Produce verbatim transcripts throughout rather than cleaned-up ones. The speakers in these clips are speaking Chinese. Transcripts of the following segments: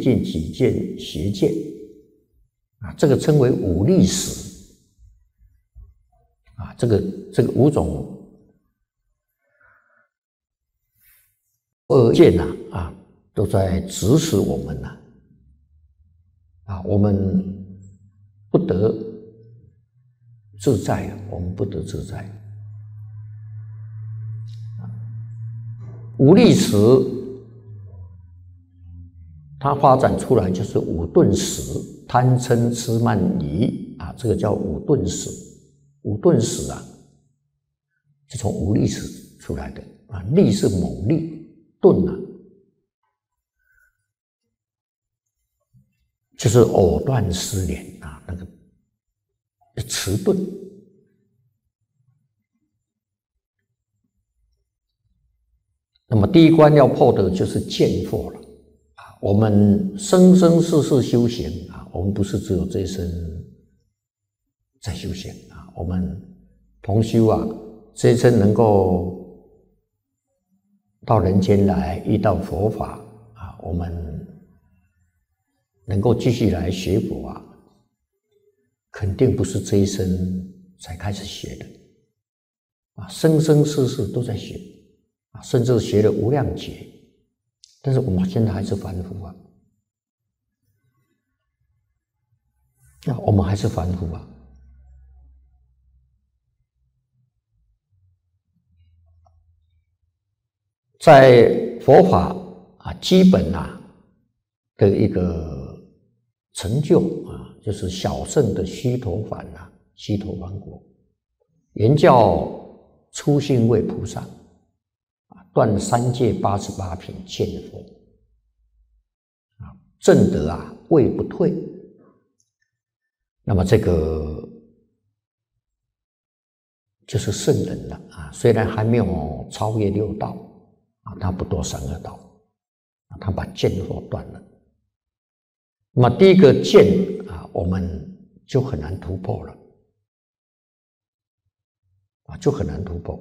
近己见邪见啊，这个称为五力史啊，这个这个五种恶见呐啊，都在指使我们呐啊，我们不得自在啊，我们不得自在。五力史它发展出来就是五顿史，贪嗔痴慢疑啊，这个叫五顿史。五顿史啊，是从五力史出来的啊，力是猛力，顿啊就是藕断丝连啊，那个迟钝。那么第一关要破的就是见惑了啊！我们生生世世修行啊，我们不是只有这一生在修行啊，我们同修啊，这一生能够到人间来遇到佛法啊，我们能够继续来学佛啊，肯定不是这一生才开始学的啊，生生世世都在学。啊，甚至学了无量劫，但是我们现在还是凡夫啊！啊，我们还是凡夫啊！在佛法啊，基本啊的一个成就啊，就是小乘的须陀洹啊，须陀洹果，原叫初信位菩萨。断三界八十八品见佛啊，证得啊位不退。那么这个就是圣人了啊，虽然还没有超越六道啊，他不堕三恶道啊，他把见惑断了。那么第一个见啊，我们就很难突破了啊，就很难突破。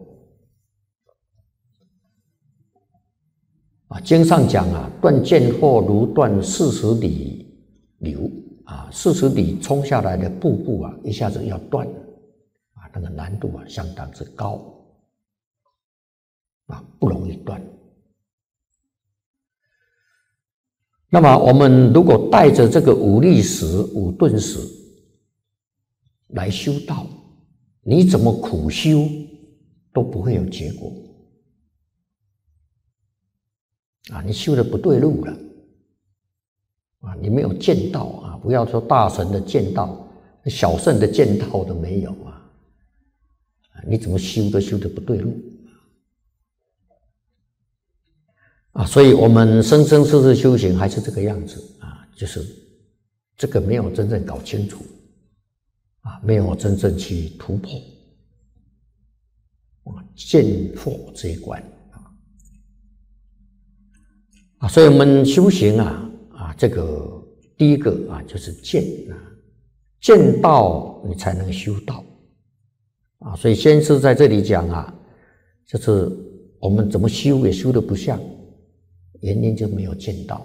啊，经上讲啊，断见惑如断四十里流啊，四十里冲下来的瀑布啊，一下子要断啊，那个难度啊相当之高啊，不容易断。那么我们如果带着这个五力史、五顿史来修道，你怎么苦修都不会有结果。啊，你修的不对路了，啊，你没有见道啊！不要说大神的见道，小圣的见道都没有啊！你怎么修都修的不对路啊！所以我们生生世世修行还是这个样子啊，就是这个没有真正搞清楚啊，没有真正去突破啊见惑这一关。啊，所以我们修行啊，啊，这个第一个啊，就是见啊，见道你才能修道啊。所以先师在这里讲啊，就是我们怎么修也修得不像，原因就没有见道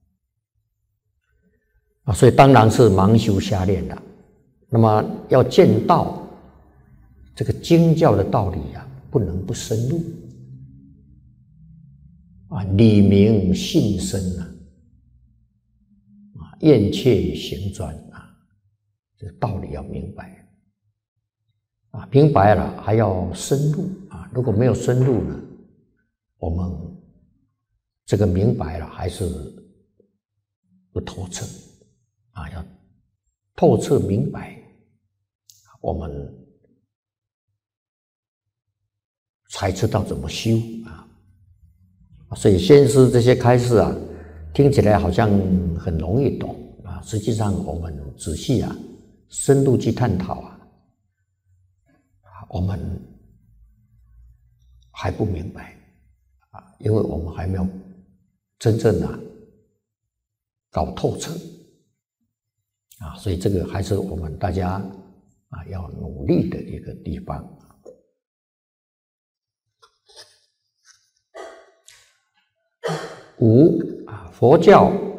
啊。所以当然是盲修瞎练的。那么要见道，这个经教的道理啊，不能不深入。啊，理明信深啊，啊，厌切行专啊，这个道理要明白啊，明白了还要深入啊，如果没有深入呢，我们这个明白了还是不透彻啊，要透彻明白，我们才知道怎么修啊。所以先师这些开示啊，听起来好像很容易懂啊，实际上我们仔细啊、深入去探讨啊，我们还不明白啊，因为我们还没有真正啊搞透彻啊，所以这个还是我们大家啊要努力的一个地方。五啊，佛教